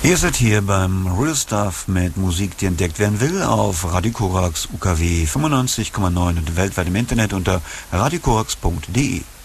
Ihr seid hier beim Real Stuff mit Musik, die entdeckt werden will, auf Radio Korax UKW 95,9 und weltweit im Internet unter radiokorax.de.